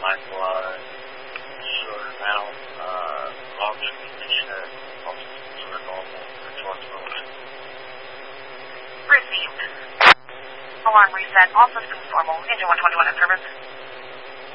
my blood, sugar now, oxygen condition, oxygen sort of normal, towards motion. Received. Alarm reset. All systems normal. Engine 121 in service.